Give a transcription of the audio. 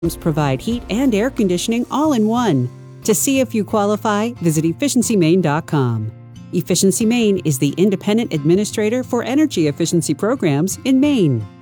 provide heat and air conditioning all in one. To see if you qualify, visit EfficiencyMaine.com. Efficiency Maine is the independent administrator for energy efficiency programs in Maine.